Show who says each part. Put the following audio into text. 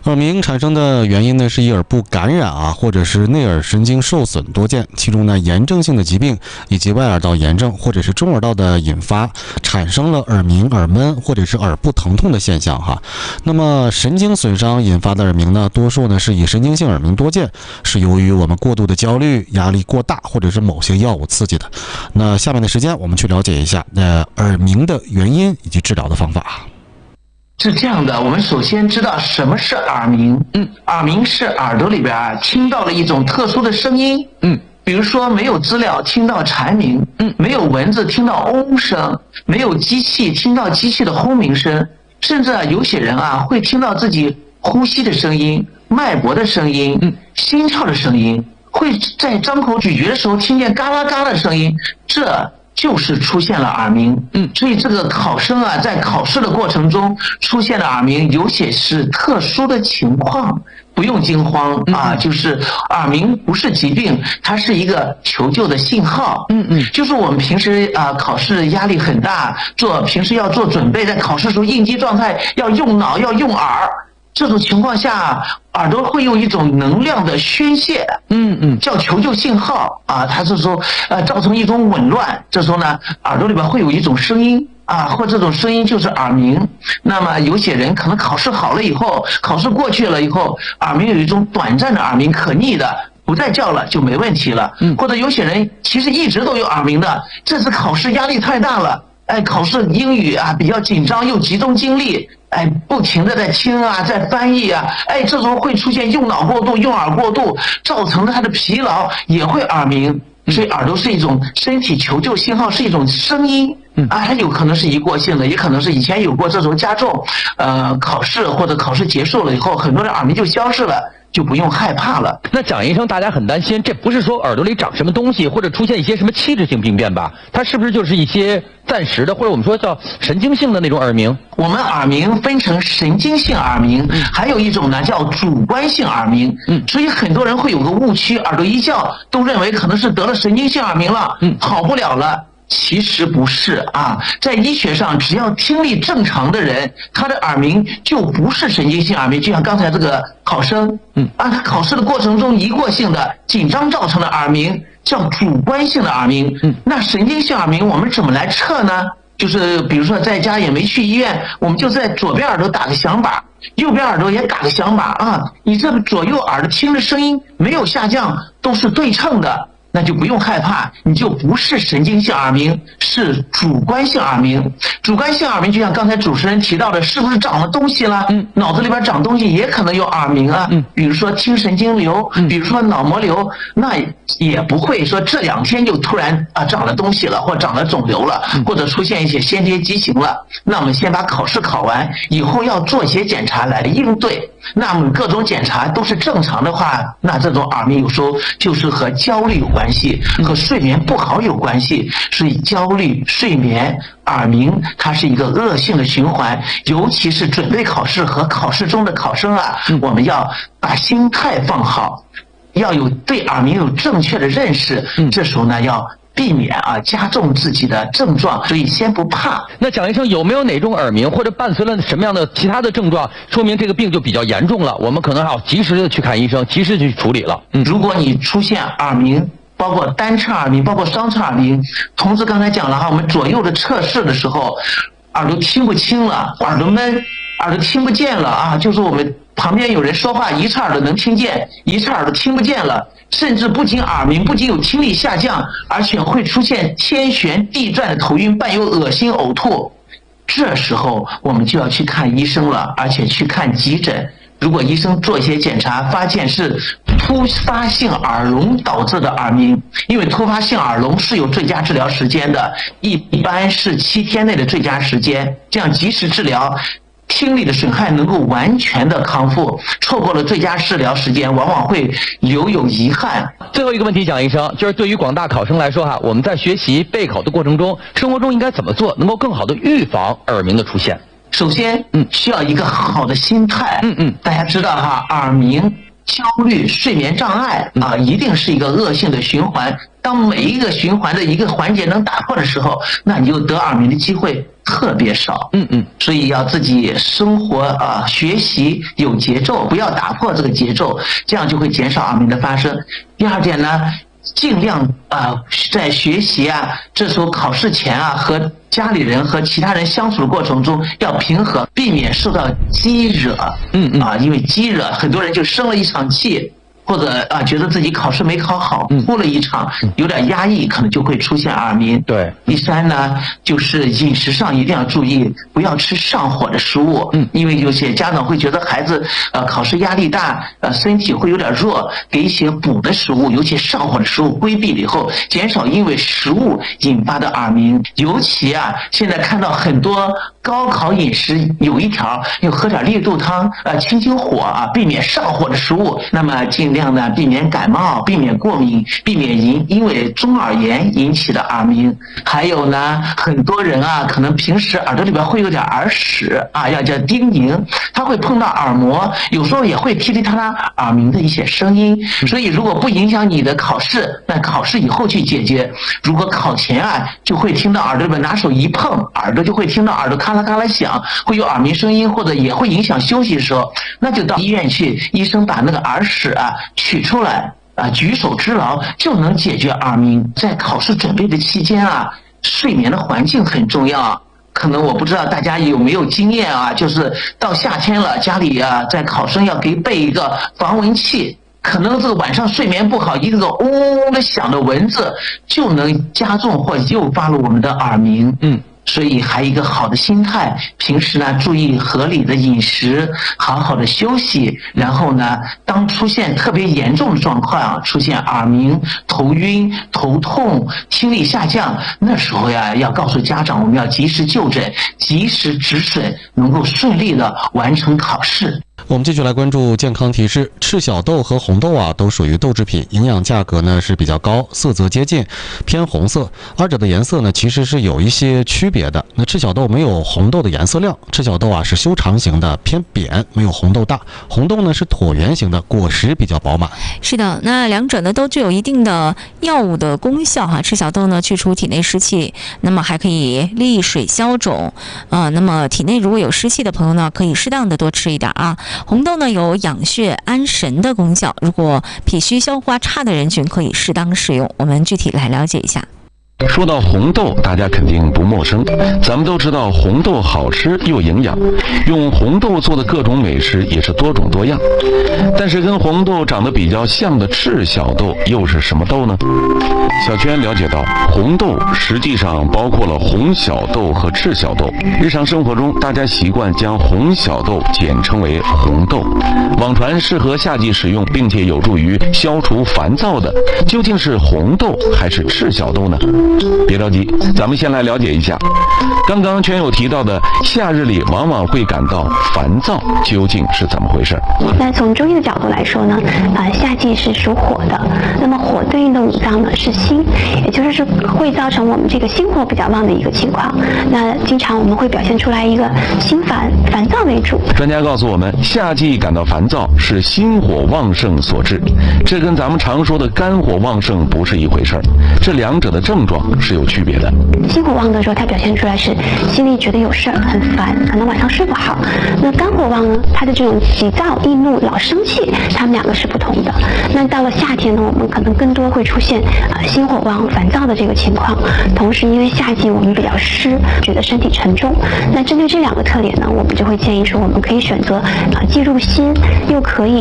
Speaker 1: 耳鸣产生的原因呢是以耳部感染或者是内耳神经受损多见，其中呢炎症性的疾病以及外耳道炎症或者是中耳道的引发，产生了耳鸣、耳闷或者是耳部疼痛的现象那么神经损伤引发的耳鸣呢，多数呢是以神经性耳鸣多见，是由于我们过度的焦虑、压力过大或者是某些药物刺激的。那下面的时间我们去了解一下耳鸣的原因以及治疗的方法。
Speaker 2: 是这样的，我们首先知道什么是耳鸣。耳鸣是耳朵里边听到了一种特殊的声音。比如说没有资料听到蝉鸣，没有蚊子听到嗡声，没有机器听到机器的轰鸣声，甚至有些人会听到自己呼吸的声音、脉搏的声音、心跳的声音，会在张口咀嚼的时候听见嘎啦嘎的声音，这就是出现了耳鸣。所以这个考生在考试的过程中出现了耳鸣，有些是特殊的情况，不用惊慌就是耳鸣不是疾病，它是一个求救的信号。就是我们平时考试压力很大，平时要做准备，在考试时候应激状态要用脑要用耳，这种情况下耳朵会有一种能量的宣泄，叫求救信号它这时候造成一种紊乱，这时候呢耳朵里边会有一种声音或这种声音就是耳鸣。那么有些人可能考试好了以后，考试过去了以后，耳鸣有一种短暂的耳鸣，可逆的，不再叫了就没问题了。或者有些人其实一直都有耳鸣的，这次考试压力太大了，考试英语比较紧张又集中精力，不停的在听在翻译这时候会出现用脑过度、用耳过度，造成他的疲劳，也会耳鸣。所以耳朵是一种身体求救信号，是一种声音它有可能是一过性的，也可能是以前有过这种加重，考试或者考试结束了以后，很多人耳鸣就消失了，就不用害怕了。
Speaker 3: 那蒋医生，大家很担心，这不是说耳朵里长什么东西，或者出现一些什么器质性病变吧？它是不是就是一些暂时的，或者我们说叫神经性的那种耳鸣？
Speaker 2: 我们耳鸣分成神经性耳鸣，还有一种呢叫主观性耳鸣。所以很多人会有个误区，耳朵一叫都认为可能是得了神经性耳鸣了，好不了了。其实不是在医学上，只要听力正常的人，他的耳鸣就不是神经性耳鸣。就像刚才这个考生，他考试的过程中一过性的紧张造成的耳鸣叫主观性的耳鸣。那神经性耳鸣我们怎么来测呢？就是比如说在家也没去医院，我们就在左边耳朵打个响把，右边耳朵也打个响把你这左右耳朵听的声音没有下降，都是对称的，那就不用害怕，你就不是神经性耳鸣，是主观性耳鸣。主观性耳鸣就像刚才主持人提到的，是不是长了东西了？脑子里边长东西也可能有耳鸣比如说听神经瘤，比如说脑膜瘤，那也不会说这2天就突然长了东西了，或长了肿瘤了，或者出现一些先天畸形了。那我们先把考试考完以后，要做些检查来应对。那么各种检查都是正常的话，那这种耳鸣有时候就是和焦虑有关系，和睡眠不好有关系。所以焦虑、睡眠、耳鸣它是一个恶性的循环，尤其是准备考试和考试中的考生我们要把心态放好，要有对耳鸣有正确的认识。这时候呢要避免加重自己的症状，所以先不怕。
Speaker 3: 那蒋医生，有没有哪种耳鸣或者伴随了什么样的其他的症状，说明这个病就比较严重了，我们可能还要及时的去看医生，及时去处理了？
Speaker 2: 如果你出现耳鸣，包括单侧耳鸣，包括双侧耳鸣，同时刚才讲了我们左右的测试的时候，耳朵听不清了，耳朵闷，耳朵听不见了就是我们旁边有人说话，一侧耳朵能听见，一侧耳朵听不见了，甚至不仅耳鸣，不仅有听力下降，而且会出现天旋地转的头晕，伴有恶心呕吐。这时候我们就要去看医生了，而且去看急诊。如果医生做一些检查，发现是突发性耳聋导致的耳鸣，因为突发性耳聋是有最佳治疗时间的，一般是7天内的最佳时间，这样及时治疗，听力的损害能够完全的康复。错过了最佳治疗时间，往往会留有遗憾。
Speaker 3: 最后一个问题，蒋医生，就是对于广大考生来说我们在学习备考的过程中，生活中应该怎么做，能够更好的预防耳鸣的出现？
Speaker 2: 首先需要一个好的心态。大家知道耳鸣焦虑、睡眠障碍啊，一定是一个恶性的循环。当每一个循环的一个环节能打破的时候，那你就得耳鸣的机会特别少。所以要自己生活学习有节奏，不要打破这个节奏，这样就会减少耳鸣的发生。第二点呢，尽量在学习这时候考试前和家里人和其他人相处的过程中要平和，避免受到激惹。因为激惹很多人就生了一场气，或者觉得自己考试没考好，哭了一场，有点压抑，可能就会出现耳鸣。
Speaker 3: 对。
Speaker 2: 第三呢，就是饮食上一定要注意，不要吃上火的食物。因为有些家长会觉得孩子考试压力大，身体会有点弱，给一些补的食物，尤其上火的食物规避了以后，减少因为食物引发的耳鸣。尤其现在看到很多高考饮食有一条，要喝点绿豆汤，清清火避免上火的食物。那么尽量呢避免感冒，避免过敏，避免因为中耳炎引起的耳鸣。还有呢，很多人可能平时耳朵里边会有点耳屎要叫叮咛，他会碰到耳膜，有时候也会噼里啪啦耳鸣的一些声音。所以如果不影响你的考试，那考试以后去解决。如果考前就会听到耳朵里边拿手一碰，耳朵就会听到耳朵咔啦咔啦响，会有耳鸣声音，或者也会影响休息的时候，那就到医院去，医生把那个耳屎取出来举手之劳就能解决耳鸣。在考试准备的期间睡眠的环境很重要。可能我不知道大家有没有经验就是到夏天了，家里在考生要给备一个防蚊器，可能这个晚上睡眠不好，一个嗡嗡的响的蚊子就能加重或诱发了我们的耳鸣。所以还有一个好的心态，平时呢注意合理的饮食，好好的休息，然后呢当出现特别严重的状况出现耳鸣、头晕、头痛、听力下降，那时候要告诉家长，我们要及时就诊，及时止损，能够顺利的完成考试。
Speaker 1: 我们继续来关注健康提示。赤小豆和红豆都属于豆制品，营养价格呢是比较高，色泽接近，偏红色。二者的颜色呢其实是有一些区别的。那赤小豆没有红豆的颜色亮，赤小豆是修长型的，偏扁，没有红豆大。红豆呢是椭圆形的，果实比较饱满。
Speaker 4: 是的，那两者呢都具有一定的药物的功效赤小豆呢去除体内湿气，那么还可以利水消肿。那么体内如果有湿气的朋友呢，可以适当的多吃一点红豆呢有养血安神的功效，如果脾虚消化差的人群可以适当食用。我们具体来了解一下。
Speaker 5: 说到红豆，大家肯定不陌生。咱们都知道红豆好吃又营养，用红豆做的各种美食也是多种多样。但是跟红豆长得比较像的赤小豆又是什么豆呢？小圈了解到，红豆实际上包括了红小豆和赤小豆。日常生活中，大家习惯将红小豆简称为红豆。网传适合夏季食用，并且有助于消除烦躁的，究竟是红豆还是赤小豆呢？别着急，咱们先来了解一下。刚刚圈友提到的夏日里往往会感到烦躁，究竟是怎么回事？
Speaker 6: 那从中医的角度来说呢，夏季是属火的，那么火对应的五脏呢是心，也就是会造成我们这个心火比较旺的一个情况。那经常我们会表现出来一个心烦躁为主。
Speaker 5: 专家告诉我们，夏季感到烦躁是心火旺盛所致，这跟咱们常说的肝火旺盛不是一回事儿，这两者的症状是有区别的。
Speaker 6: 心火旺的时候，它表现出来是心里觉得有事儿，很烦，可能晚上睡不好。那肝火旺呢，它的这种急躁易怒、老生气，它们两个是不同的。那到了夏天呢，我们可能更多会出现心火旺、烦躁的这个情况。同时，因为夏季我们比较湿，觉得身体沉重。那针对这两个特点呢，我们就会建议说，我们可以选择既入心又可以